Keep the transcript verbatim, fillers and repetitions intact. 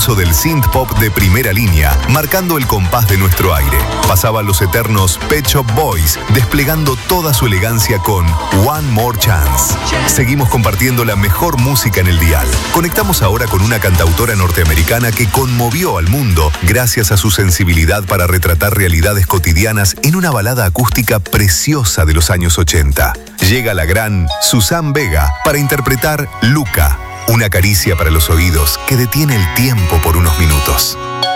pulso del synth pop de primera línea, marcando el compás de nuestro aire. Pasaban los eternos Pet Shop Boys, desplegando toda su elegancia con One More Chance. Seguimos compartiendo la mejor música en el dial. Conectamos ahora con una cantautora norteamericana que conmovió al mundo gracias a su sensibilidad para retratar realidades cotidianas en una balada acústica preciosa de los años ochenta. Llega la gran Suzanne Vega para interpretar Luca, una caricia para los oídos que detiene el tiempo por unos minutos.